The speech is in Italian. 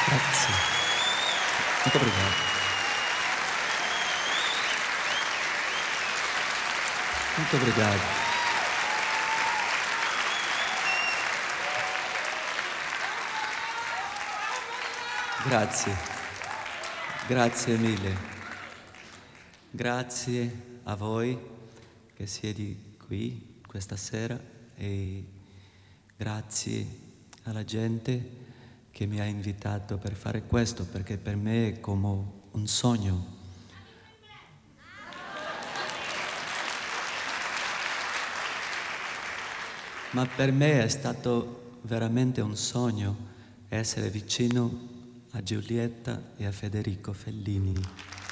Grazie. Muito obrigado. Muito obrigado. Grazie. Grazie mille. Grazie a voi che siete qui questa sera e grazie alla gente che mi ha invitato per fare questo, perché per me è come un sogno. Ma per me è stato veramente un sogno essere vicino a Giulietta e a Federico Fellini.